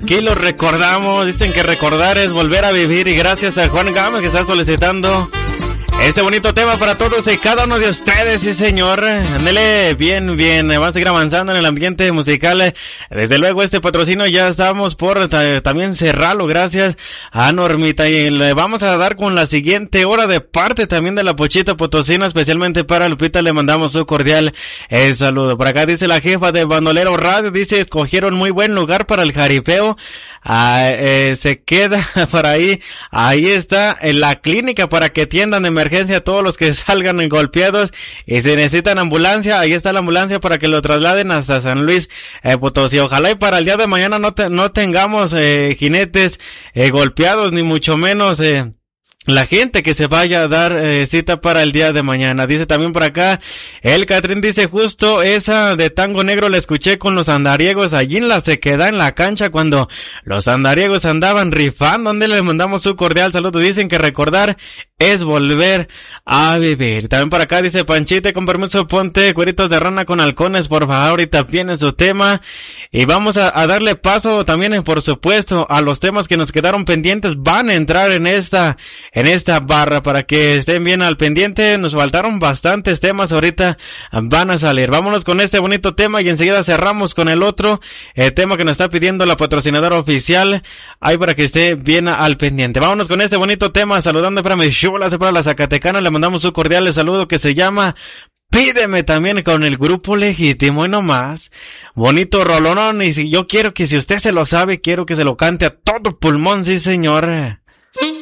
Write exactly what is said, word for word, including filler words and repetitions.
aquí lo recordamos. Dicen que recordar es volver a vivir. Y gracias a Juan Gámez que está solicitando este bonito tema para todos y cada uno de ustedes, sí señor. Ándele, bien, bien, vamos a seguir avanzando en el ambiente musical. Desde luego este patrocinio ya estamos por ta- también cerrarlo, gracias a Normita. Y le vamos a dar con la siguiente hora de parte también de la Pochita Potosina, especialmente para Lupita le mandamos un cordial eh, saludo. Por acá dice la jefa de Bandolero Radio, dice escogieron muy buen lugar para el jaripeo. Ah, eh, se queda para ahí, ahí está en la clínica para que atiendan de emergencia a todos los que salgan golpeados y si necesitan ambulancia, ahí está la ambulancia para que lo trasladen hasta San Luis eh, Potosí. Ojalá y para el día de mañana no te, no tengamos eh, jinetes eh, golpeados, ni mucho menos eh, la gente que se vaya a dar eh, cita para el día de mañana. Dice también por acá, el Catrín dice justo esa de Tango Negro la escuché con los andariegos allí en la sequedad en la cancha cuando los andariegos andaban rifando, donde les mandamos un cordial saludo. Dicen que recordar es volver a vivir. También por acá dice Panchite, con permiso ponte cueritos de rana con halcones, por favor, ahorita viene su tema. Y vamos a, a darle paso también, por supuesto, a los temas que nos quedaron pendientes. Van a entrar en esta, en esta barra para que estén bien al pendiente. Nos faltaron bastantes temas, ahorita van a salir. Vámonos con este bonito tema y enseguida cerramos con el otro el tema que nos está pidiendo la patrocinadora oficial. Ahí para que esté bien al pendiente. Vámonos con este bonito tema, saludando para mi show, para la Zacatecana, le mandamos un cordial saludo que se llama Pídeme, también con el Grupo Legítimo y no más. Bonito rolonón, y si yo quiero que si usted se lo sabe, quiero que se lo cante a todo pulmón, sí señor.